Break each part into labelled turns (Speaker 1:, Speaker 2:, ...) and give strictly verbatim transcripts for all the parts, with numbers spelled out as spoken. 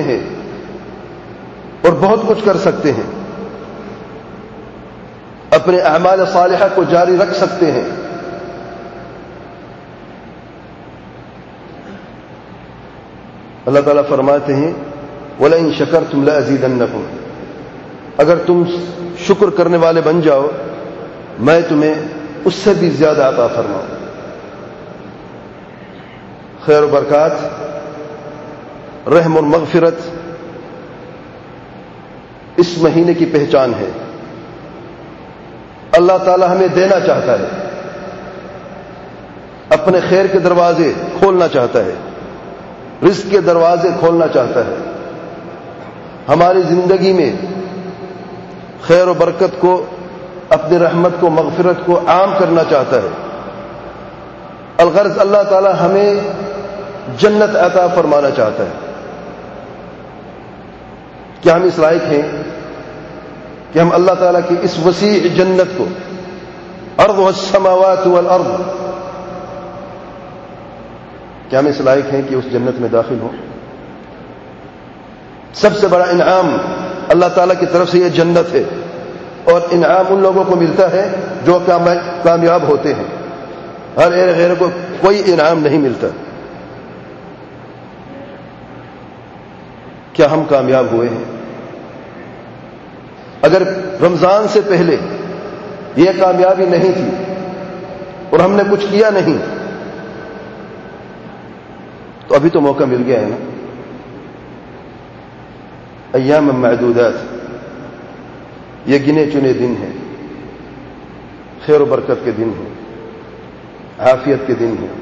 Speaker 1: ہیں اور بہت کچھ کر سکتے ہیں، اپنے اعمال صالحہ کو جاری رکھ سکتے ہیں۔ اللہ تعالیٰ فرماتے ہیں وَلَئِن شَكَرْتُمْ لَأَزِيدَنَّكُمْ، اگر تم شکر کرنے والے بن جاؤ میں تمہیں اس سے بھی زیادہ عطا فرماؤں۔ خیر و برکات، رحم اور مغفرت اس مہینے کی پہچان ہے۔ اللہ تعالی ہمیں دینا چاہتا ہے، اپنے خیر کے دروازے کھولنا چاہتا ہے، رزق کے دروازے کھولنا چاہتا ہے، ہماری زندگی میں خیر و برکت کو، اپنی رحمت کو، مغفرت کو عام کرنا چاہتا ہے۔ الغرض اللہ تعالی ہمیں جنت عطا فرمانا چاہتا ہے۔ کیا ہم اس لائق ہیں کہ ہم اللہ تعالیٰ کی اس وسیع جنت کو، ارضها السماوات والارض، کیا ہم اس لائق ہیں کہ اس جنت میں داخل ہوں؟ سب سے بڑا انعام اللہ تعالیٰ کی طرف سے یہ جنت ہے، اور انعام ان لوگوں کو ملتا ہے جو کامیاب ہوتے ہیں، ہر غیر کو کوئی انعام نہیں ملتا۔ کیا ہم کامیاب ہوئے ہیں؟ اگر رمضان سے پہلے یہ کامیابی نہیں تھی اور ہم نے کچھ کیا نہیں تو ابھی تو موقع مل گیا ہے نا۔ ایام معدودات، یہ گنے چنے دن ہیں، خیر و برکت کے دن ہیں، عافیت کے دن ہیں،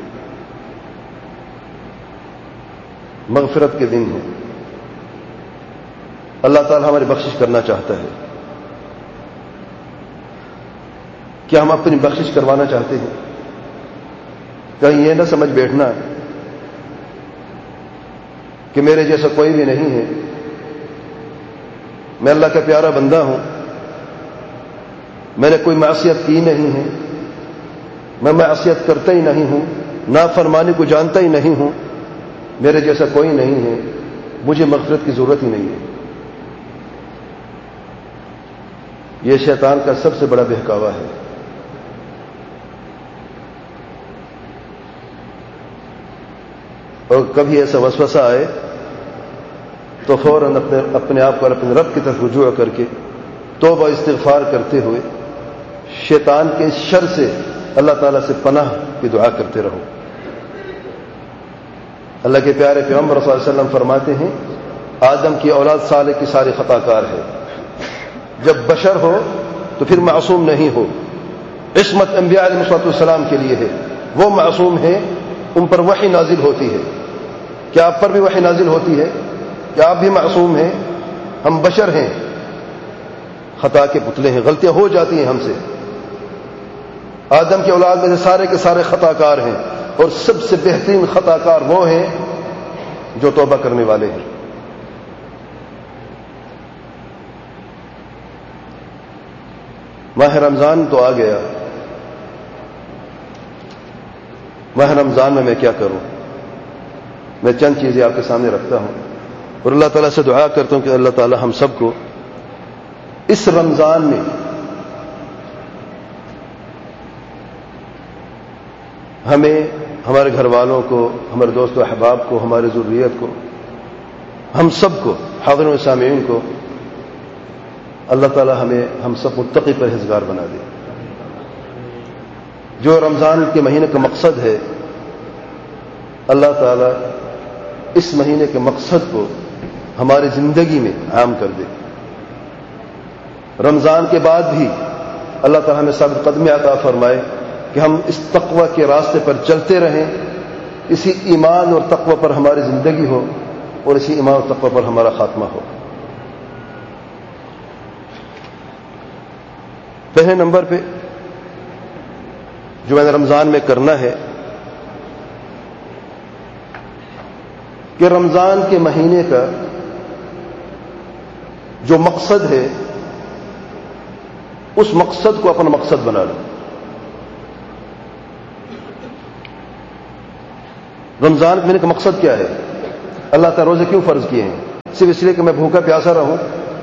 Speaker 1: مغفرت کے دن ہیں۔ اللہ تعالی ہماری بخشش کرنا چاہتا ہے۔ کیا ہم اپنی بخشش کروانا چاہتے ہیں؟ کہیں یہ نہ سمجھ بیٹھنا کہ میرے جیسا کوئی بھی نہیں ہے، میں اللہ کا پیارا بندہ ہوں، میں نے کوئی معصیت کی نہیں ہے، میں معصیت کرتا ہی نہیں ہوں، نافرمانی کو جانتا ہی نہیں ہوں، میرے جیسا کوئی نہیں ہے، مجھے مغفرت کی ضرورت ہی نہیں ہے۔ یہ شیطان کا سب سے بڑا بہکاوا ہے۔ اور کبھی ایسا وسوسہ آئے تو فوراً اپنے اپنے آپ کو اپنے رب کی طرف رجوع کر کے توبہ استغفار کرتے ہوئے شیطان کے شر سے اللہ تعالیٰ سے پناہ کی دعا کرتے رہو۔ اللہ کے پیارے پیغمبر صلی اللہ علیہ وسلم فرماتے ہیں آدم کی اولاد صالح کی ساری خطا کار ہے۔ جب بشر ہو تو پھر معصوم نہیں ہو۔ عصمت انبیاء علیہ السلام کے لیے ہے، وہ معصوم ہیں، ان پر وحی نازل ہوتی ہے۔ کیا آپ پر بھی وحی نازل ہوتی ہے؟ کیا آپ بھی معصوم ہیں؟ ہم بشر ہیں، خطا کے پتلے ہیں، غلطیاں ہو جاتی ہیں ہم سے۔ آدم کی اولاد میں سے سارے کے سارے خطا کار ہیں، اور سب سے بہترین خطا کار وہ ہیں جو توبہ کرنے والے ہیں۔ ماہ رمضان تو آ گیا، ماہ رمضان میں میں کیا کروں؟ میں چند چیزیں آپ کے سامنے رکھتا ہوں اور اللہ تعالیٰ سے دعا کرتا ہوں کہ اللہ تعالیٰ ہم سب کو اس رمضان میں ہمیں، ہمارے گھر والوں کو، ہمارے دوست و احباب کو، ہماری ذریت کو، ہم سب کو، حاضرین و سامعین کو، اللہ تعالیٰ ہمیں ہم سب متقی پرہیزگار بنا دے۔ جو رمضان کے مہینے کا مقصد ہے، اللہ تعالیٰ اس مہینے کے مقصد کو ہماری زندگی میں عام کر دے۔ رمضان کے بعد بھی اللہ تعالیٰ ہمیں ثابت قدمی عطا فرمائے کہ ہم اس تقوی کے راستے پر چلتے رہیں، اسی ایمان اور تقوی پر ہماری زندگی ہو اور اسی ایمان اور تقوی پر ہمارا خاتمہ ہو۔ پہلے نمبر پہ جو میں نے رمضان میں کرنا ہے کہ رمضان کے مہینے کا جو مقصد ہے اس مقصد کو اپنا مقصد بنا لو۔ رمضان کے مہینے کا مقصد کیا ہے؟ اللہ تعالیٰ روزے کیوں فرض کیے ہیں؟ صرف اس لیے کہ میں بھوکا پیاسا رہوں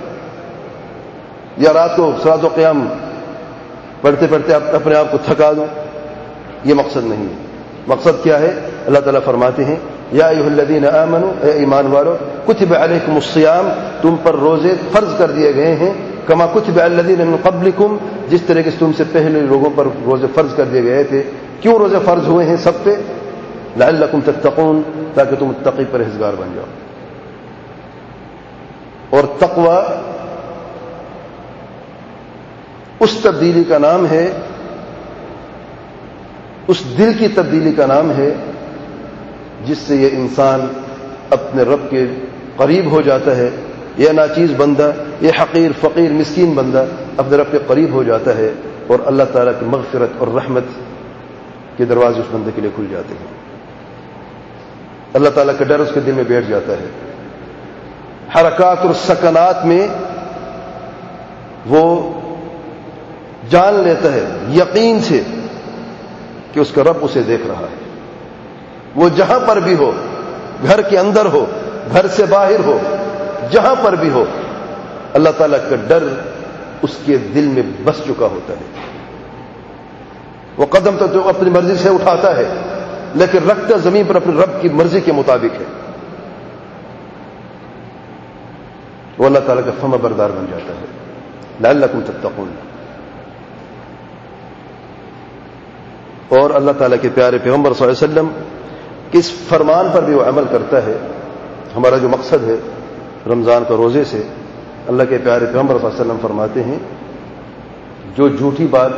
Speaker 1: یا رات کو صلاۃ و قیام پڑھتے پڑھتے اپنے آپ کو تھکا دوں، یہ مقصد نہیں ہے۔ مقصد کیا ہے؟ اللہ تعالیٰ فرماتے ہیں یا ایھا الذین آمنوا، اے ایمان والو، کتب علیکم الصیام، تم پر روزے فرض کر دیے گئے ہیں، کما کتب علی الذین من قبلکم، جس طریقے سے تم سے پہلے لوگوں پر روزے فرض کر دیے گئے تھے۔ کیوں روزے فرض ہوئے ہیں سب پہ؟ لعلکم تتقون، تاکہ تم متقی پرہیزگار بن جاؤ۔ اور تقوی اس تبدیلی کا نام ہے، اس دل کی تبدیلی کا نام ہے جس سے یہ انسان اپنے رب کے قریب ہو جاتا ہے۔ یہ ناچیز بندہ، یہ حقیر فقیر مسکین بندہ اپنے رب کے قریب ہو جاتا ہے، اور اللہ تعالیٰ کی مغفرت اور رحمت کے دروازے اس بندے کے لیے کھل جاتے ہیں۔ اللہ تعالیٰ کا ڈر اس کے دل میں بیٹھ جاتا ہے۔ حرکات اور سکنات میں وہ جان لیتا ہے یقین سے کہ اس کا رب اسے دیکھ رہا ہے۔ وہ جہاں پر بھی ہو، گھر کے اندر ہو، گھر سے باہر ہو، جہاں پر بھی ہو، اللہ تعالیٰ کا ڈر اس کے دل میں بس چکا ہوتا ہے۔ وہ قدم تو جو اپنی مرضی سے اٹھاتا ہے، لیکن رکھتا زمین پر اپنے رب کی مرضی کے مطابق ہے۔ وہ اللہ تعالیٰ کا فرما بردار بن جاتا ہے۔ لعلکم تتقون۔ اور اللہ تعالیٰ کے پیارے پیغمبر صلی اللہ علیہ وسلم کے اس فرمان پر بھی وہ عمل کرتا ہے۔ ہمارا جو مقصد ہے رمضان کا روزے سے، اللہ کے پیارے پیغمبر صلی اللہ علیہ وسلم فرماتے ہیں جو جھوٹی بات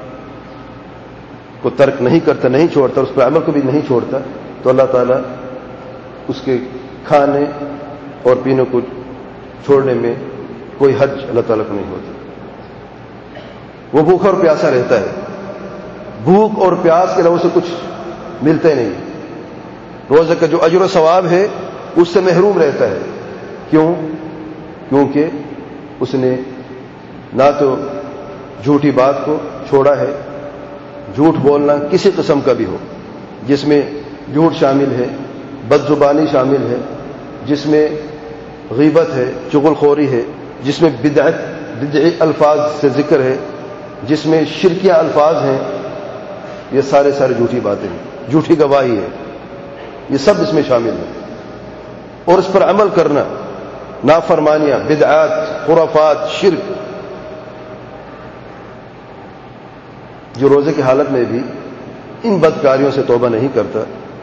Speaker 1: کو ترک نہیں کرتا، نہیں چھوڑتا، اس پر عمل کو بھی نہیں چھوڑتا، تو اللہ تعالیٰ اس کے کھانے اور پینے کو چھوڑنے میں کوئی حرج اللہ تعالیٰ کو نہیں ہوتا۔ وہ بھوکا اور پیاسا رہتا ہے، بھوک اور پیاس کے علاوہ سے کچھ ملتا ہی نہیں۔ روزے کا جو اجر و ثواب ہے اس سے محروم رہتا ہے۔ کیوں؟ کیونکہ اس نے نہ تو جھوٹی بات کو چھوڑا ہے، جھوٹ بولنا کسی قسم کا بھی ہو، جس میں جھوٹ شامل ہے، بد زبانی شامل ہے، جس میں غیبت ہے، چغل خوری ہے، جس میں بدعت بدعی الفاظ سے ذکر ہے، جس میں شرکیہ الفاظ ہیں، یہ سارے سارے جھوٹی باتیں ہیں، جھوٹی گواہی ہے، یہ سب اس میں شامل ہے۔ اور اس پر عمل کرنا، نافرمانیاں، بدعات، خرافات، شرک، جو روزے کی حالت میں بھی ان بدکاریوں سے توبہ نہیں کرتا،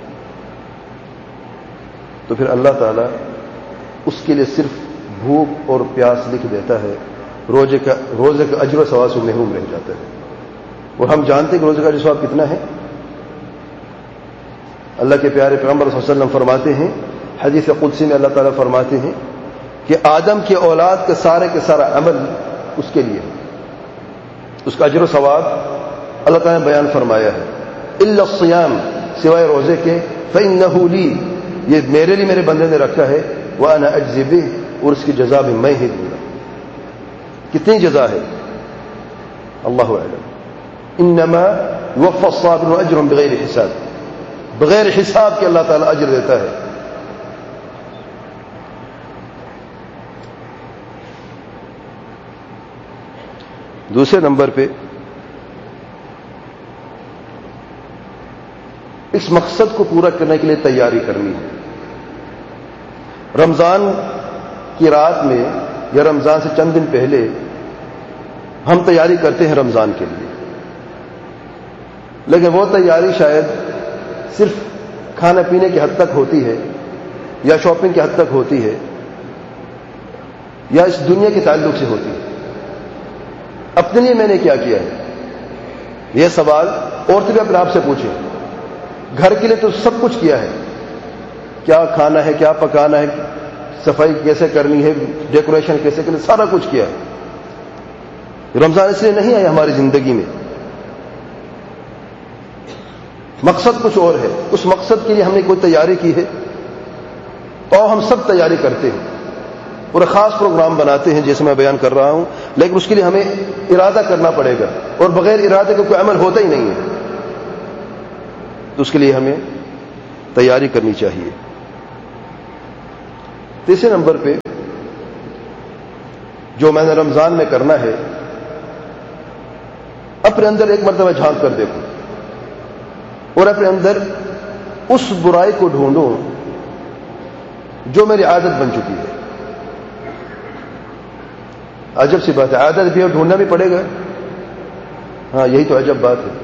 Speaker 1: تو پھر اللہ تعالیٰ اس کے لیے صرف بھوک اور پیاس لکھ دیتا ہے، روزے کا روزے کا اجر و ثواب سے محروم رہ جاتا ہے۔ اور ہم جانتے ہیں کہ روزے کا اجر و ثواب کتنا ہے۔ اللہ کے پیارے پیغمبر صلی اللہ علیہ وسلم فرماتے ہیں، حدیث قدسی میں اللہ تعالیٰ فرماتے ہیں کہ آدم کی اولاد کا سارے کے سارا عمل اس کے لیے ہے، اس کا اجر و ثواب اللہ تعالیٰ نے بیان فرمایا ہے۔ الا الصیام، سوائے روزے کے، فإنہ لی، یہ میرے لیے میرے بندے نے رکھا ہے، وأنا أجزي به، اور اس کی جزا بھی میں ہی دوں گا۔ کتنی جزا ہے اللہ اعلم۔ انما يوفى الصابرون اجرهم بغیر حساب، بغیر حساب کے اللہ تعالیٰ اجر دیتا ہے۔ دوسرے نمبر پہ اس مقصد کو پورا کرنے کے لیے تیاری کرنی ہے۔ رمضان کی رات میں یا رمضان سے چند دن پہلے ہم تیاری کرتے ہیں رمضان کے لیے، لیکن وہ تیاری شاید صرف کھانے پینے کی حد تک ہوتی ہے، یا شاپنگ کی حد تک ہوتی ہے، یا اس دنیا کے تعلق سے ہوتی ہے۔ اپنے لیے میں نے کیا کیا ہے، یہ سوال عورتیں بھی اپنے آپ سے پوچھیں۔ گھر کے لیے تو سب کچھ کیا ہے، کیا کھانا ہے، کیا پکانا ہے، صفائی کیسے کرنی ہے، ڈیکوریشن کیسے کرنی ہے، سارا کچھ کیا ہے۔ رمضان اس لیے نہیں آیا ہماری زندگی میں، مقصد کچھ اور ہے۔ اس مقصد کے لیے ہم نے کوئی تیاری کی ہے، اور ہم سب تیاری کرتے ہیں اور خاص پروگرام بناتے ہیں جیسے میں بیان کر رہا ہوں، لیکن اس کے لیے ہمیں ارادہ کرنا پڑے گا، اور بغیر ارادے کا کوئی عمل ہوتا ہی نہیں ہے۔ تو اس کے لیے ہمیں تیاری کرنی چاہیے۔ تیسرے نمبر پہ جو میں نے رمضان میں کرنا ہے، اپنے اندر ایک مرتبہ جھانک کر دیکھوں اور اپنے اندر اس برائی کو ڈھونڈوں جو میری عادت بن چکی ہے۔ عجب سی بات ہے، عادت بھی اور ڈھونڈنا بھی پڑے گا۔ ہاں، یہی تو عجب بات ہے۔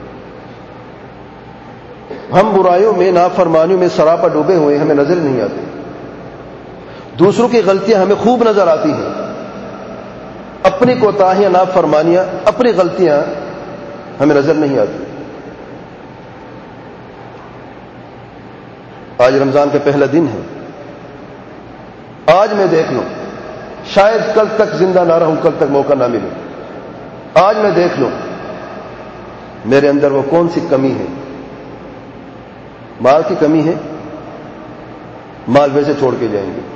Speaker 1: ہم برائیوں میں، نافرمانیوں میں سراپا ڈوبے ہوئے، ہمیں نظر نہیں آتے۔ دوسروں کی غلطیاں ہمیں خوب نظر آتی ہیں، اپنی کوتاہیاں، نافرمانیاں، اپنی غلطیاں ہمیں نظر نہیں آتی۔ آج رمضان کا پہلا دن ہے، آج میں دیکھ لوں، شاید کل تک زندہ نہ رہوں، کل تک موقع نہ ملے، آج میں دیکھ لوں میرے اندر وہ کون سی کمی ہے۔ مال کی کمی ہے، مال ویسے چھوڑ کے جائیں گے۔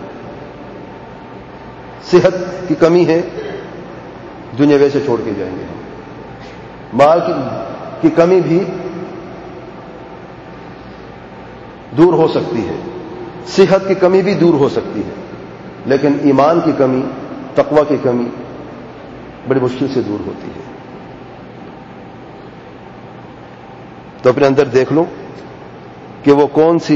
Speaker 1: صحت کی کمی ہے، دنیا ویسے چھوڑ کے جائیں گے۔ مال کی کی کمی بھی دور ہو سکتی ہے، صحت کی کمی بھی دور ہو سکتی ہے، لیکن ایمان کی کمی، تقوی کی کمی بڑی مشکل سے دور ہوتی ہے۔ تو اپنے اندر دیکھ لوں کہ وہ کون سی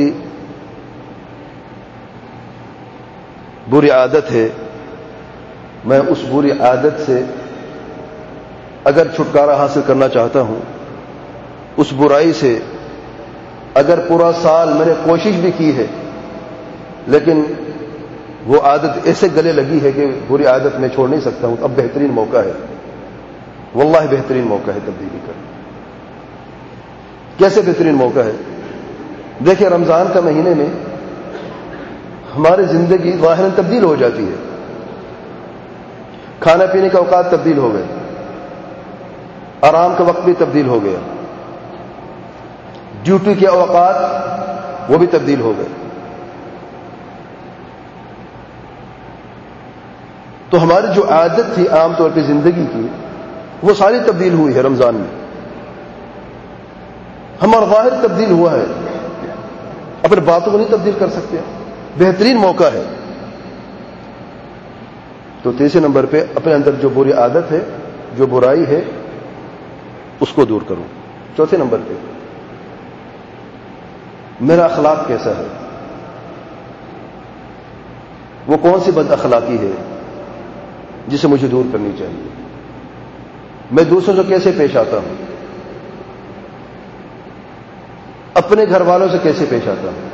Speaker 1: بری عادت ہے، میں اس بری عادت سے اگر چھٹکارا حاصل کرنا چاہتا ہوں، اس برائی سے اگر پورا سال میں نے کوشش بھی کی ہے لیکن وہ عادت ایسے گلے لگی ہے کہ بری عادت میں چھوڑ نہیں سکتا ہوں، اب بہترین موقع ہے، واللہ بہترین موقع ہے تبدیلی کا۔ کیسے بہترین موقع ہے؟ دیکھیں، رمضان کا مہینے میں ہماری زندگی ظاہراً تبدیل ہو جاتی ہے، کھانا پینے کا اوقات تبدیل ہو گئے، آرام کا وقت بھی تبدیل ہو گیا، ڈیوٹی کے اوقات وہ بھی تبدیل ہو گئے۔ تو ہماری جو عادت تھی عام طور پہ زندگی کی، وہ ساری تبدیل ہوئی ہے رمضان میں۔ ہمارا ظاہر تبدیل ہوا ہے، اپنے باتوں کو نہیں تبدیل کر سکتے، بہترین موقع ہے۔ تو تیسرے نمبر پہ اپنے اندر جو بری عادت ہے، جو برائی ہے، اس کو دور کروں۔ چوتھے نمبر پہ میرا اخلاق کیسا ہے، وہ کون سی بد اخلاقی ہے جسے مجھے دور کرنی چاہیے، میں دوسروں سے کیسے پیش آتا ہوں، اپنے گھر والوں سے کیسے پیش آتا ہوں،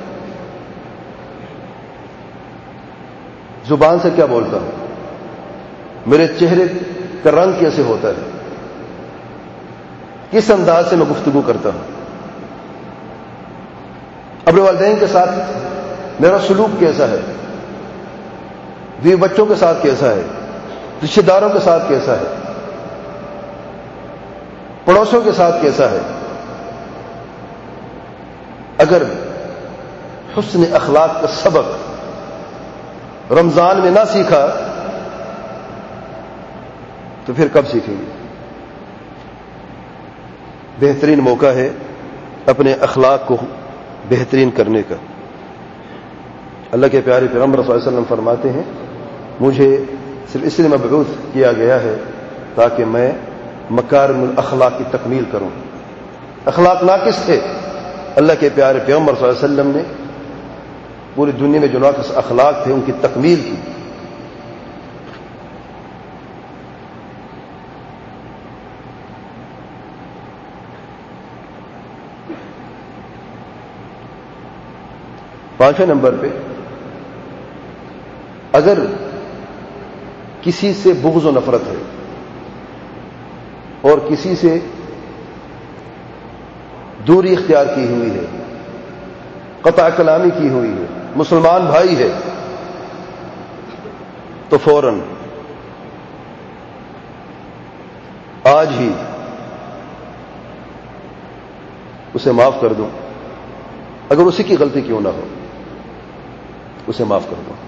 Speaker 1: زبان سے کیا بولتا ہوں، میرے چہرے کا رنگ کیسے ہوتا ہے، کس انداز سے میں گفتگو کرتا ہوں، اپنے والدین کے ساتھ میرا سلوک کیسا ہے، بیوی بچوں کے ساتھ کیسا ہے، رشتہ داروں کے ساتھ کیسا ہے، پڑوسیوں کے ساتھ کیسا ہے۔ اگر حسن اخلاق کا سبق رمضان میں نہ سیکھا تو پھر کب سیکھیں گے؟ بہترین موقع ہے اپنے اخلاق کو بہترین کرنے کا۔ اللہ کے پیارے پیغمبر صلی اللہ علیہ وسلم فرماتے ہیں، مجھے صرف اس لیے مبعوث کیا گیا ہے تاکہ میں مکارم الاخلاق کی تکمیل کروں۔ اخلاق ناقص تھے، اللہ کے پیارے پیغمبر صلی اللہ علیہ وسلم نے پوری دنیا میں جو ناقص اخلاق تھے ان کی تکمیل کی۔ پانچویں نمبر پہ اگر کسی سے بغض و نفرت ہے اور کسی سے دوری اختیار کی ہوئی ہے، قطع کلامی کی ہوئی ہے، مسلمان بھائی ہے، تو فوراً آج ہی اسے معاف کر دو، اگر اسی کی غلطی کیوں نہ ہو اسے معاف کر دو،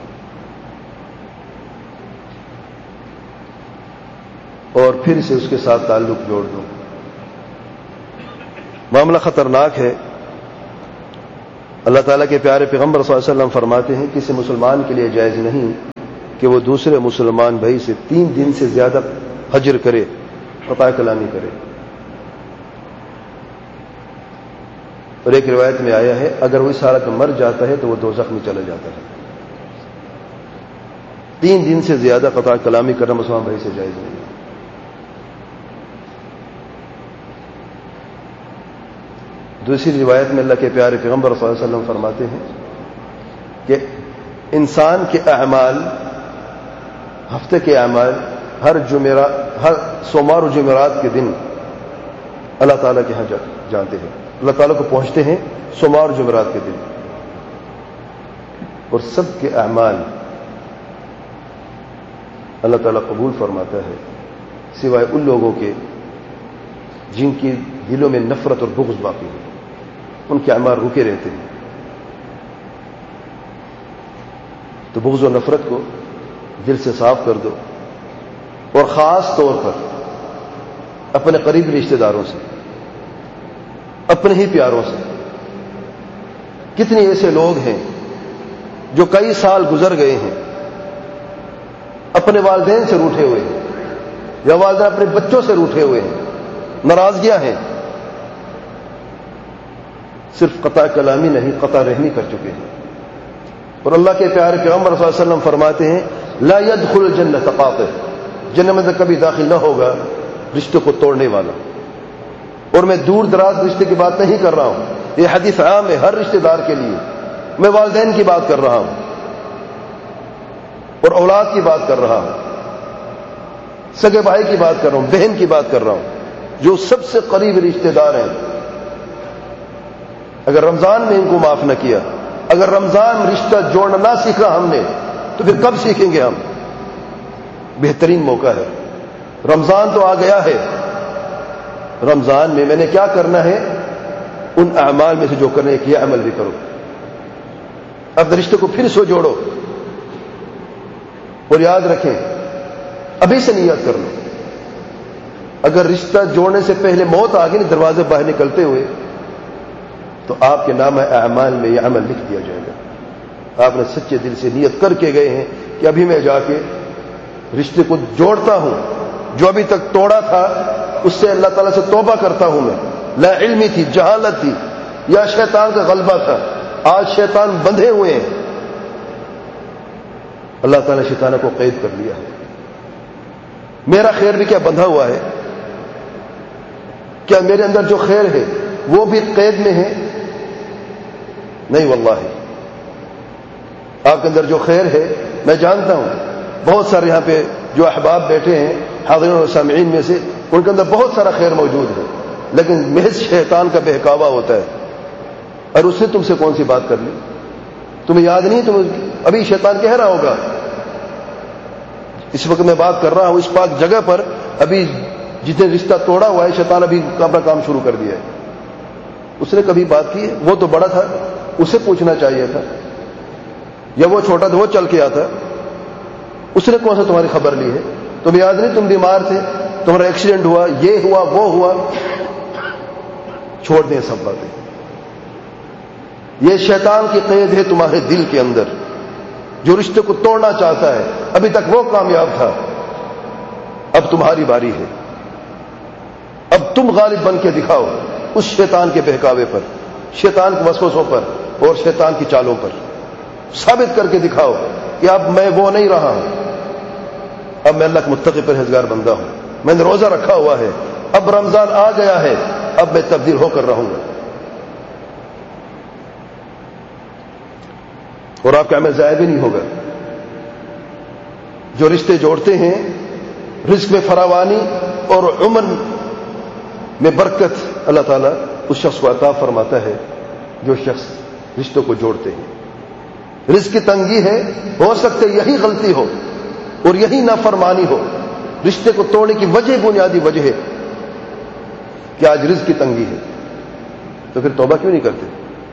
Speaker 1: اور پھر سے اس کے ساتھ تعلق جوڑ دو۔ معاملہ خطرناک ہے، اللہ تعالیٰ کے پیارے پیغمبر صلی اللہ علیہ وسلم فرماتے ہیں کسی مسلمان کے لیے جائز نہیں کہ وہ دوسرے مسلمان بھائی سے تین دن سے زیادہ حجر کرے، قطع کلامی کرے. اور ایک روایت میں آیا ہے اگر وہ اس حالت میں مر جاتا ہے تو وہ دوزخ میں چلا جاتا ہے. تین دن سے زیادہ قطع کلامی کرنا مسلمان بھائی سے جائز نہیں. دوسری روایت میں اللہ کے پیارے پیغمبر صلی اللہ علیہ وسلم فرماتے ہیں کہ انسان کے اعمال، ہفتے کے اعمال ہر جمعرات، ہر سوموار و جمعرات کے دن اللہ تعالیٰ کے ہاں جانتے ہیں، اللہ تعالیٰ کو پہنچتے ہیں سوموار و جمعرات کے دن. اور سب کے اعمال اللہ تعالیٰ قبول فرماتا ہے سوائے ان لوگوں کے جن کی دلوں میں نفرت اور بغض باقی ہے، ان کے اعمال رکے رہتے ہیں. تو بغض و نفرت کو دل سے صاف کر دو، اور خاص طور پر اپنے قریبی رشتہ داروں سے، اپنے ہی پیاروں سے. کتنے ایسے لوگ ہیں جو کئی سال گزر گئے ہیں اپنے والدین سے روٹھے ہوئے ہیں، یا والدین اپنے بچوں سے روٹھے ہوئے ہیں، ناراضگیاں ہیں، صرف قطع کلامی نہیں قطع رحمی کر چکے ہیں. اور اللہ کے پیارے پیغمبر صلی اللہ علیہ وسلم فرماتے ہیں لا يدخل الجنۃ قاطع، جنت میں کبھی داخل نہ ہوگا رشتے کو توڑنے والا. اور میں دور دراز رشتے کی بات نہیں کر رہا ہوں، یہ حدیث عام ہے ہر رشتہ دار کے لیے. میں والدین کی بات کر رہا ہوں اور اولاد کی بات کر رہا ہوں، سگے بھائی کی بات کر رہا ہوں، بہن کی بات کر رہا ہوں، جو سب سے قریب رشتہ دار ہیں. اگر رمضان میں ان کو معاف نہ کیا، اگر رمضان میں رشتہ جوڑنا نہ سیکھا ہم نے، تو پھر کب سیکھیں گے ہم؟ بہترین موقع ہے. رمضان تو آ گیا ہے، رمضان میں میں نے کیا کرنا ہے؟ ان اعمال میں سے جو کرنے کیا عمل بھی کرو. اب رشتے کو پھر سو جوڑو، اور یاد رکھیں ابھی سے نیت کر لو. اگر رشتہ جوڑنے سے پہلے موت آ گئی دروازے باہر نکلتے ہوئے، تو آپ کے نام اعمال میں یہ عمل لکھ دیا جائے گا. آپ نے سچے دل سے نیت کر کے گئے ہیں کہ ابھی میں جا کے رشتے کو جوڑتا ہوں، جو ابھی تک توڑا تھا اس سے اللہ تعالیٰ سے توبہ کرتا ہوں. میں لا علمی تھی، جہالت تھی، یا شیطان کا غلبہ تھا. آج شیطان بندھے ہوئے ہیں، اللہ تعالیٰ نے شیطانہ کو قید کر لیا ہے. میرا خیر بھی کیا بندھا ہوا ہے؟ کیا میرے اندر جو خیر ہے وہ بھی قید میں ہے؟ نہیں واللہ. آپ کے اندر جو خیر ہے میں جانتا ہوں، بہت سارے یہاں پہ جو احباب بیٹھے ہیں حاضرین اور سامعین میں سے، ان کے اندر بہت سارا خیر موجود ہے، لیکن محض شیطان کا بہکاوا ہوتا ہے. اور اس نے تم سے کون سی بات کر لی؟ تمہیں یاد نہیں؟ تم ابھی شیطان کہہ رہا ہوگا اس وقت میں بات کر رہا ہوں اس پاک جگہ پر، ابھی جتنے رشتہ توڑا ہوا ہے شیطان ابھی اپنا کام شروع کر دیا ہے. اس نے کبھی بات کی ہے؟ وہ تو بڑا تھا، اسے پوچھنا چاہیے تھا. یا وہ چھوٹا تھا، وہ چل کے آتا. اس نے کون سا تمہاری خبر لی ہے؟ تمہیں یاد نہیں تم بیمار تھے، تمہارا ایکسیڈنٹ ہوا، یہ ہوا وہ ہوا؟ چھوڑ دیں سب باتیں. یہ شیطان کی قید ہے تمہارے دل کے اندر، جو رشتے کو توڑنا چاہتا ہے. ابھی تک وہ کامیاب تھا، اب تمہاری باری ہے. اب تم غالب بن کے دکھاؤ اس شیطان کے بہکاوے پر، شیطان کے وسوسوں پر اور شیطان کی چالوں پر. ثابت کر کے دکھاؤ کہ اب میں وہ نہیں رہا ہوں، اب میں اللہ کے متقی پرہیزگار بندہ ہوں. میں نے روزہ رکھا ہوا ہے، اب رمضان آ گیا ہے، اب میں تبدیل ہو کر رہوں گا. اور آپ کا عمل ضائع بھی نہیں ہوگا. جو رشتے جوڑتے ہیں رزق میں فراوانی اور عمر میں برکت اللہ تعالیٰ اس شخص کو عطا فرماتا ہے جو شخص رشتوں کو جوڑتے ہیں. رزق کی تنگی ہے، ہو سکتا ہے یہی غلطی ہو اور یہی نافرمانی ہو. رشتے کو توڑنے کی وجہ، بنیادی وجہ ہے کہ آج رزق کی تنگی ہے. تو پھر توبہ کیوں نہیں کرتے؟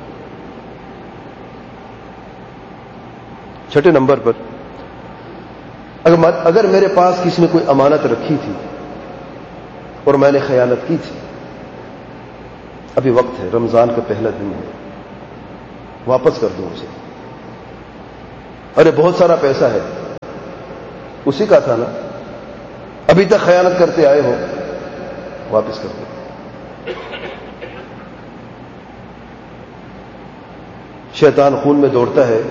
Speaker 1: چھٹے نمبر پر، اگر میرے پاس کسی نے کوئی امانت رکھی تھی اور میں نے خیانت کی تھی، ابھی وقت ہے، رمضان کا پہلا دن ہے، واپس کر دوں اسے. ارے بہت سارا پیسہ ہے، اسی کا تھا نا، ابھی تک خیانت کرتے آئے ہو، واپس کر دو. شیطان خون میں دوڑتا ہے،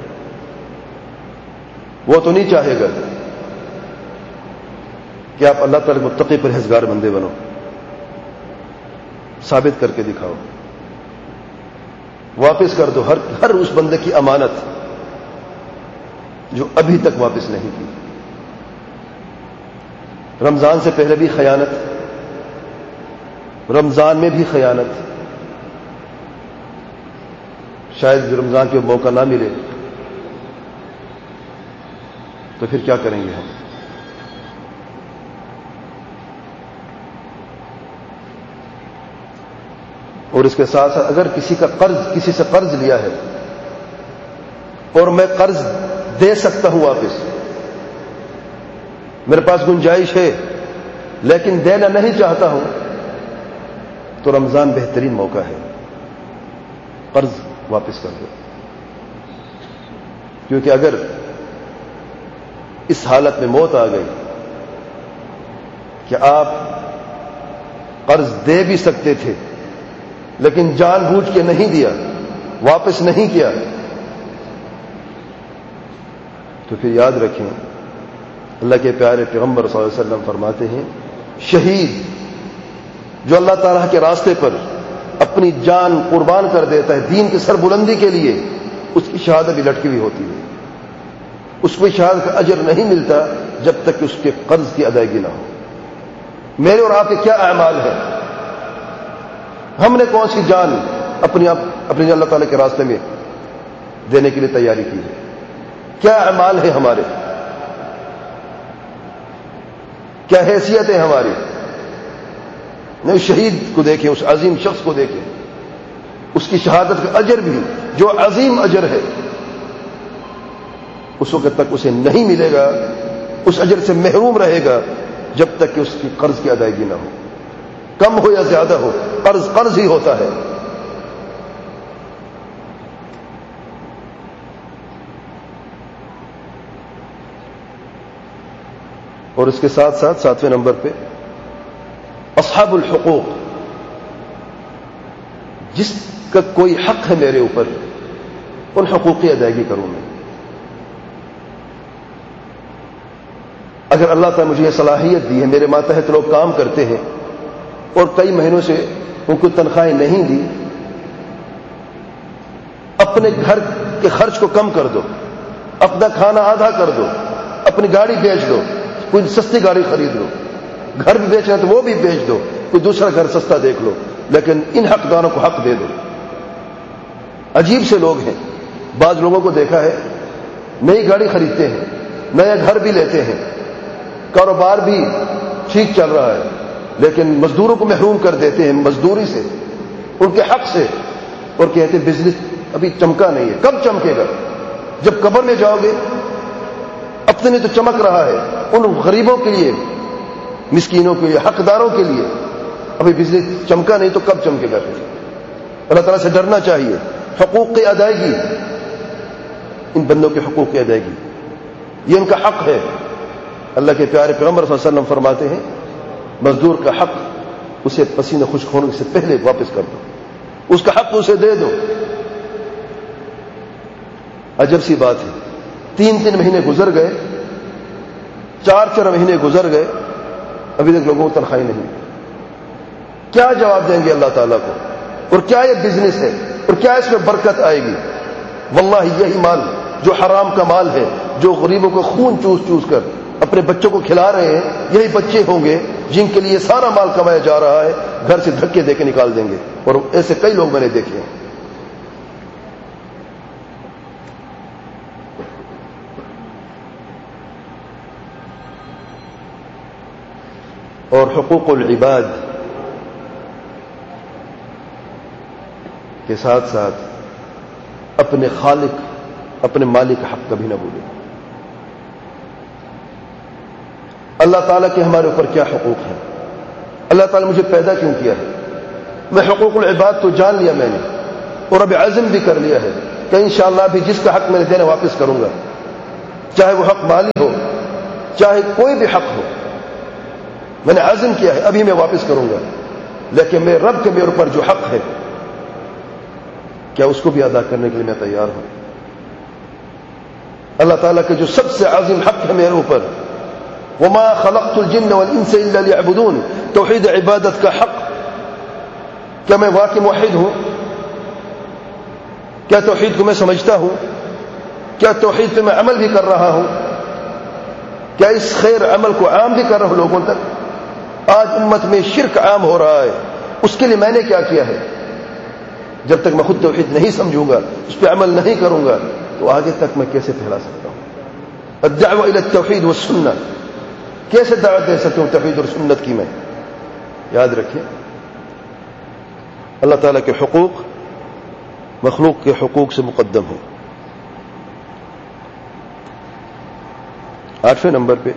Speaker 1: وہ تو نہیں چاہے گا کہ آپ اللہ تعالی متقی پرہیزگار بندے بنو. ثابت کر کے دکھاؤ، واپس کر دو ہر ہر اس بندے کی امانت جو ابھی تک واپس نہیں کی. رمضان سے پہلے بھی خیانت، رمضان میں بھی خیانت، شاید رمضان کے موقع نہ ملے تو پھر کیا کریں گے ہم؟ اور اس کے ساتھ ساتھ اگر کسی کا قرض کسی سے قرض لیا ہے اور میں قرض دے سکتا ہوں واپس، میرے پاس گنجائش ہے لیکن دینا نہیں چاہتا ہوں، تو رمضان بہترین موقع ہے، قرض واپس کر دو. کیونکہ اگر اس حالت میں موت آ گئی کہ آپ قرض دے بھی سکتے تھے لیکن جان بوجھ کے نہیں دیا، واپس نہیں کیا، تو پھر یاد رکھیں اللہ کے پیارے پیغمبر صلی اللہ علیہ وسلم فرماتے ہیں شہید جو اللہ تعالیٰ کے راستے پر اپنی جان قربان کر دیتا ہے دین کی سربلندی کے لیے، اس کی شہادت بھی لٹکی ہوئی ہوتی ہے، اس کو شہادت کا اجر نہیں ملتا جب تک کہ اس کے قرض کی ادائیگی نہ ہو. میرے اور آپ کے کیا اعمال ہیں؟ ہم نے کون سی جان اپنی اپنی اللہ تعالیٰ کے راستے میں دینے کے لیے تیاری کی ہے؟ کیا اعمال ہیں ہمارے؟ کیا حیثیت ہے ہماری؟ نہیں، شہید کو دیکھیں، اس عظیم شخص کو دیکھیں، اس کی شہادت کا اجر بھی جو عظیم اجر ہے اس وقت تک اسے نہیں ملے گا، اس اجر سے محروم رہے گا جب تک کہ اس کی قرض کی ادائیگی نہ ہو. کم ہو یا زیادہ ہو، قرض قرض ہی ہوتا ہے. اور اس کے ساتھ ساتھ ساتویں نمبر پہ اصحاب الحقوق، جس کا کوئی حق ہے میرے اوپر، ان حقوق کی ادائیگی کروں میں. اگر اللہ تعالیٰ مجھے یہ صلاحیت دی ہے، میرے ماتحت لوگ کام کرتے ہیں اور کئی مہینوں سے ان کو تنخواہیں نہیں دی، اپنے گھر کے خرچ کو کم کر دو، اپنا کھانا آدھا کر دو، اپنی گاڑی بیچ دو، کوئی سستی گاڑی خرید لو، گھر بھی بیچنا تو وہ بھی بیچ دو، کوئی دوسرا گھر سستا دیکھ لو، لیکن ان حقداروں کو حق دے دو. عجیب سے لوگ ہیں، بعض لوگوں کو دیکھا ہے نئی گاڑی خریدتے ہیں، نیا گھر بھی لیتے ہیں، کاروبار بھی ٹھیک چل رہا ہے، لیکن مزدوروں کو محروم کر دیتے ہیں مزدوری سے، ان کے حق سے، اور کہتے ہیں بزنس ابھی چمکا نہیں ہے. کب چمکے گا؟ جب قبر میں جاؤ گے. اپنے تو چمک رہا ہے، ان غریبوں کے لیے، مسکینوں کے لیے، حقداروں کے لیے ابھی بزنس چمکا نہیں تو کب چمکے گا؟ پھر اللہ تعالیٰ سے ڈرنا چاہیے. حقوق کی ادائیگی، ان بندوں کے حقوق کی ادائیگی، یہ ان کا حق ہے. اللہ کے پیارے پیغمبر صلی اللہ علیہ وسلم فرماتے ہیں مزدور کا حق اسے پسینہ خشک ہونے سے پہلے واپس کر دو، اس کا حق اسے دے دو. عجب سی بات ہے، تین تین مہینے گزر گئے، چار چار مہینے گزر گئے، ابھی تک لوگوں کو تنخواہیں نہیں. کیا جواب دیں گے اللہ تعالیٰ کو؟ اور کیا یہ بزنس ہے؟ اور کیا اس میں برکت آئے گی؟ واللہ یہی مال جو حرام کا مال ہے، جو غریبوں کو خون چوس چوس کر اپنے بچوں کو کھلا رہے ہیں، یہی بچے ہوں گے جن کے لیے سارا مال کمایا جا رہا ہے، گھر سے دھکے دے کے نکال دیں گے. اور ایسے کئی لوگ میں نے دیکھے ہیں. اور حقوق العباد کے ساتھ ساتھ اپنے خالق، اپنے مالک کا حق کبھی نہ بھولیں. اللہ تعالیٰ کے ہمارے اوپر کیا حقوق ہیں؟ اللہ تعالیٰ مجھے پیدا کیوں کیا ہے؟ میں حقوق العباد تو جان لیا میں نے، اور اب عزم بھی کر لیا ہے کہ انشاءاللہ بھی جس کا حق میں نے دینا واپس کروں گا، چاہے وہ حق مالی ہو، چاہے کوئی بھی حق ہو، میں نے عزم کیا ہے ابھی میں واپس کروں گا، لیکن میرے رب کے میرے اوپر جو حق ہے کیا اس کو بھی ادا کرنے کے لیے میں تیار ہوں۔ اللہ تعالیٰ کے جو سب سے عظیم حق ہے میرے اوپر، وما خلقت الجن والانس الا ليعبدون، توحید عبادت کا حق، کیا میں واقعی موحد ہوں؟ کیا توحید کو میں سمجھتا ہوں؟ کیا توحید پہ میں عمل بھی کر رہا ہوں؟ کیا اس خیر عمل کو عام بھی کر رہا ہوں لوگوں تک؟ آج امت میں شرک عام ہو رہا ہے، اس کے لیے میں نے کیا کیا ہے؟ جب تک میں خود توحید نہیں سمجھوں گا، اس پہ عمل نہیں کروں گا، تو آگے تک میں کیسے پھیلا سکتا ہوں؟ الدعوہ الی التوحید والسنہ، کیسے دعوت دے سکتا ہوں توحید اور سنت کی؟ میں یاد رکھیں، اللہ تعالیٰ کے حقوق مخلوق کے حقوق سے مقدم ہیں۔ آٹھویں نمبر پہ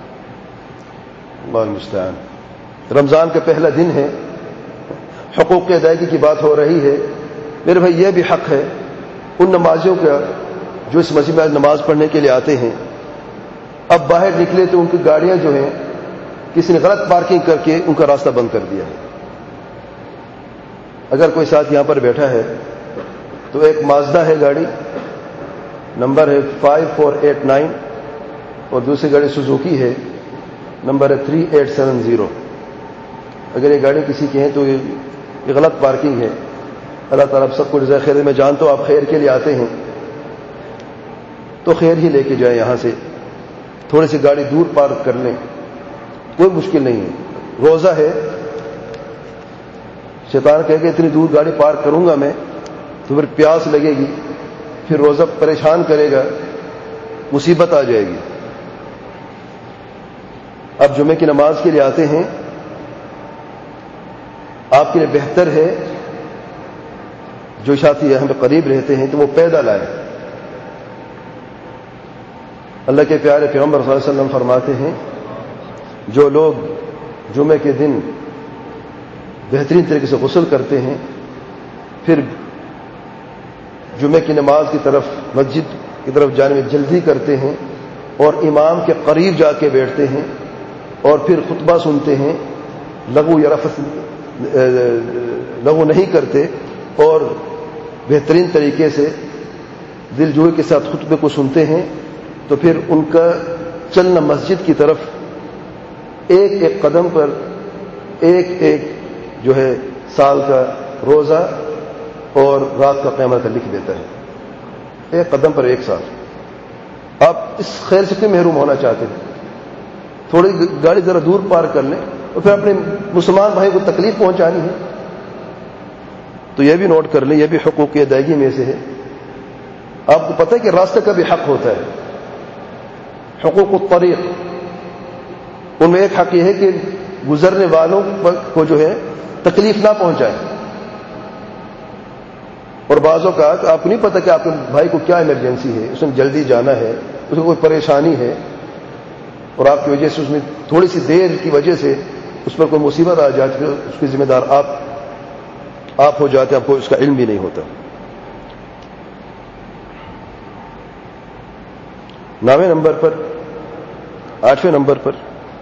Speaker 1: اللہ المستعان، رمضان کا پہلا دن ہے، حقوق کی ادائیگی کی بات ہو رہی ہے۔ میرے بھائی یہ بھی حق ہے ان نمازیوں کا جو اس مسجد میں نماز پڑھنے کے لیے آتے ہیں، اب باہر نکلے تو ان کی گاڑیاں جو ہیں کسی نے غلط پارکنگ کر کے ان کا راستہ بند کر دیا ہے۔ اگر کوئی ساتھ یہاں پر بیٹھا ہے تو ایک مازدا ہے گاڑی، نمبر ہے فائیو فور ایٹ نائن، اور دوسری گاڑی سوزوکی ہے، نمبر ہے تھری ایٹ سیون زیرو۔ اگر یہ گاڑی کسی کی ہے تو یہ غلط پارکنگ ہے۔ اللہ تعالیٰ سب کو جزائے خیر۔ میں جانتا ہوں آپ خیر کے لیے آتے ہیں تو خیر ہی لے کے جائیں، یہاں سے تھوڑی سی گاڑی دور پارک کر لیں، کوئی مشکل نہیں ہے۔ روزہ ہے، شیطان کہے کہ اتنی دور گاڑی پارک کروں گا میں تو پھر پیاس لگے گی، پھر روزہ پریشان کرے گا، مصیبت آ جائے گی۔ اب جمعے کی نماز کے لیے آتے ہیں، آپ کے لیے بہتر ہے جو ساتھی یہاں پہ قریب رہتے ہیں تو وہ پیدل آئے۔ اللہ کے پیارے پیغمبر صلی اللہ علیہ وسلم فرماتے ہیں جو لوگ جمعے کے دن بہترین طریقے سے غسل کرتے ہیں، پھر جمعے کی نماز کی طرف مسجد کی طرف جانے میں جلدی کرتے ہیں اور امام کے قریب جا کے بیٹھتے ہیں اور پھر خطبہ سنتے ہیں، لغو یا رفث لغو نہیں کرتے اور بہترین طریقے سے دل جوئی کے ساتھ خطبے کو سنتے ہیں، تو پھر ان کا چلنا مسجد کی طرف ایک ایک قدم پر ایک ایک جو ہے سال کا روزہ اور رات کا قیامت کا لکھ دیتا ہے، ایک قدم پر ایک سال۔ آپ اس خیر سے کیوں محروم ہونا چاہتے ہیں؟ تھوڑی گاڑی ذرا دور پار کر لیں اور پھر اپنے مسلمان بھائی کو تکلیف پہنچانی ہے تو یہ بھی نوٹ کر لیں، یہ بھی حقوق کی ادائیگی میں سے ہے۔ آپ کو پتہ ہے کہ راستے کا بھی حق ہوتا ہے، حقوق الطریق، ان میں ایک حق یہ ہے کہ گزرنے والوں کو جو ہے تکلیف نہ پہنچائے۔ اور بعض اوقات آپ کو نہیں پتہ کہ آپ کے بھائی کو کیا ایمرجنسی ہے، اس میں جلدی جانا ہے، اس کو کوئی پریشانی ہے، اور آپ کی وجہ سے اس میں تھوڑی سی دیر کی وجہ سے اس پر کوئی مصیبت آ جاتی ہے، اس کی ذمہ دار آپ آپ ہو جاتے ہیں، آپ کو اس کا علم بھی نہیں ہوتا۔ نویں نمبر پر آٹھویں نمبر پر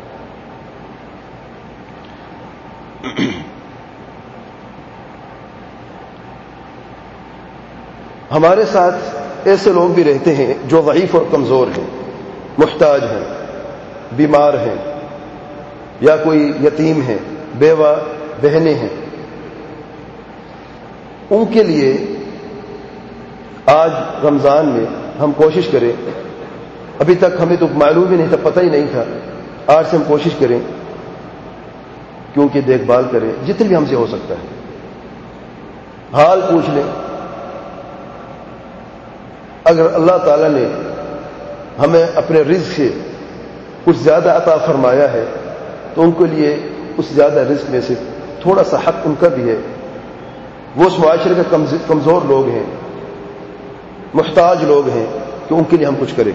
Speaker 1: ہمارے ساتھ ایسے لوگ بھی رہتے ہیں جو ضعیف اور کمزور ہیں، محتاج ہیں، بیمار ہیں، یا کوئی یتیم ہے، بیوہ بہنیں ہیں۔ ان کے لیے آج رمضان میں ہم کوشش کریں، ابھی تک ہمیں تو معلوم ہی نہیں تھا، پتہ ہی نہیں تھا، آج سے ہم کوشش کریں کہ ان کی دیکھ بھال کریں جتنی بھی ہم سے ہو سکتا ہے، حال پوچھ لیں۔ اگر اللہ تعالیٰ نے ہمیں اپنے رزق سے کچھ زیادہ عطا فرمایا ہے تو ان کے لیے اس زیادہ رزق میں سے تھوڑا سا حق ان کا بھی ہے۔ وہ اس معاشرے کے کمزور لوگ ہیں، محتاج لوگ ہیں، کہ ان کے لیے ہم کچھ کریں،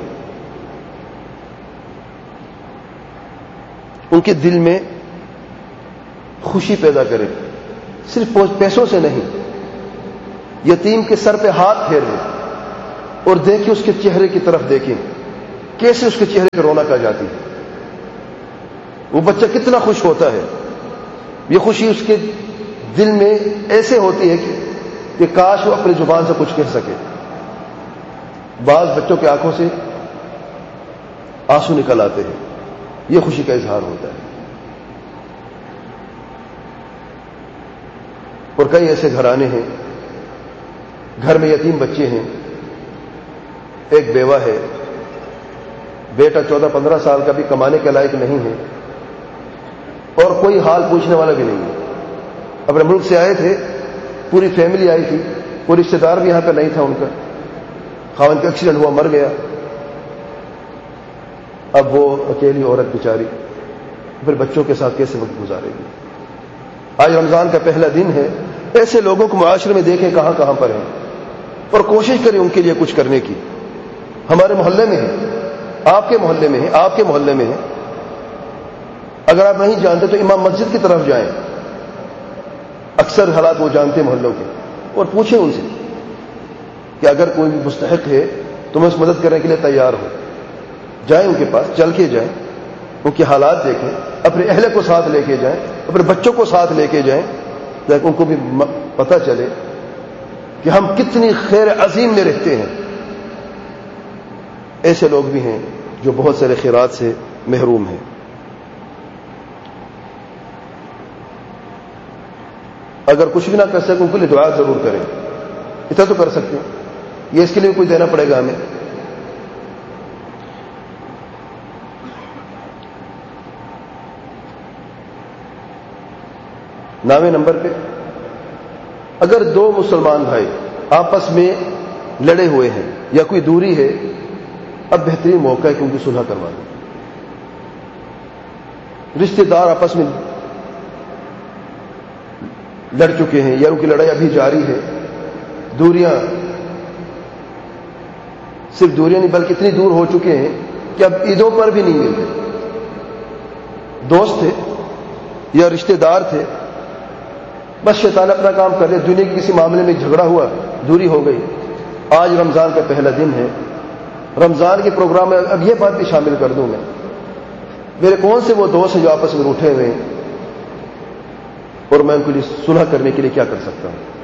Speaker 1: ان کے دل میں خوشی پیدا کریں، صرف پیسوں سے نہیں۔ یتیم کے سر پہ ہاتھ پھیر لیں اور دیکھیں اس کے چہرے کی طرف دیکھیں کیسے اس کے چہرے پہ رونق آ جاتی ہے. وہ بچہ کتنا خوش ہوتا ہے. یہ خوشی اس کے دل میں ایسے ہوتی ہے کہ, کہ کاش وہ اپنی زبان سے کچھ کہہ سکے. بعض بچوں کی آنکھوں سے آنسو نکل آتے ہیں. یہ خوشی کا اظہار ہوتا ہے. اور کئی ایسے گھرانے ہیں, گھر میں یتیم بچے ہیں, ایک بیوہ ہے, بیٹا چودہ پندرہ سال کا بھی کمانے کے لائق نہیں ہے, اور کوئی حال پوچھنے والا بھی نہیں ہے. اپنے ملک سے آئے تھے, پوری فیملی آئی تھی, کوئی رشتے دار بھی یہاں پہ نہیں تھا ان کا. خاوند کا ایکسیڈنٹ ہوا, مر گیا. اب وہ اکیلی عورت بیچاری پھر بچوں کے ساتھ کیسے وقت گزارے گی؟ آج رمضان کا پہلا دن ہے. ایسے لوگوں کو معاشرے میں دیکھیں کہاں کہاں پر ہیں, اور کوشش کریں ان کے لیے کچھ کرنے کی. ہمارے محلے میں ہے, آپ کے محلے میں ہے, آپ کے محلے میں ہے. اگر آپ نہیں جانتے تو امام مسجد کی طرف جائیں, اکثر حالات وہ جانتے محلوں کے, اور پوچھیں ان سے کہ اگر کوئی مستحق ہے تو میں اس مدد کرنے کے لیے تیار ہوں. جائیں ان کے پاس, چل کے جائیں, ان کے حالات دیکھیں, اپنے اہل کو ساتھ لے کے جائیں, اپنے بچوں کو ساتھ لے کے جائیں, تاکہ ان کو بھی پتہ چلے کہ ہم کتنی خیر عظیم میں رہتے ہیں. ایسے لوگ بھی ہیں جو بہت سارے خیرات سے محروم ہیں. اگر کچھ بھی نہ کر سکیں ان کے لیے دعا ضرور کریں. اتنا تو کر سکتے ہیں, یہ اس کے لیے کوئی دینا پڑے گا ہمیں. نامے نمبر پہ اگر دو مسلمان بھائی آپس میں لڑے ہوئے ہیں یا کوئی دوری ہے, اب بہترین موقع ہے کہ ان کی صلح کروا دیں. رشتے دار آپس میں لڑ چکے ہیں یا ان کی لڑائی ابھی جاری ہے, دوریاں صرف دوریاں نہیں بلکہ اتنی دور ہو چکے ہیں کہ اب عیدوں پر بھی نہیں ملتے. دوست تھے یا رشتے دار تھے, بس شیطان اپنا کام کر رہے, دنیا کے کسی معاملے میں جھگڑا ہوا, دوری ہو گئی. آج رمضان کا پہلا دن ہے, رمضان کے پروگرام میں اب یہ بات بھی شامل کر دوں میں, میرے کون سے وہ دوست ہیں جو آپس میں روٹھے ہوئے ہیں, اور میں ان کے لیے صلح کرنے کے لیے کیا کر سکتا ہوں.